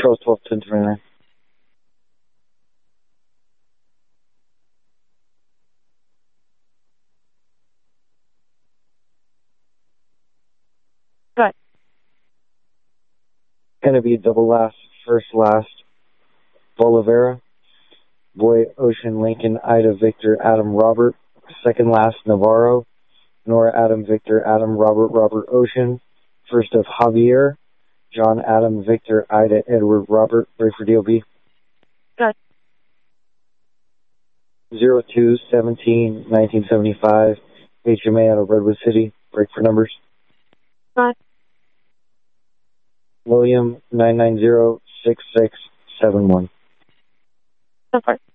Charles 12, 1029. Good. Going to be double last, first last, Bolivera, Boy, Ocean, Lincoln, Ida, Victor, Adam, Robert, second last, Navarro, Nora, Adam, Victor, Adam, Robert, Robert, Ocean, first of Javier, John, Adam, Victor, Ida, Edward, Robert, break for DOB. Good. 02-17-1975, HMA out of Redwood City, break for numbers. Good. William, 990-6671. So far.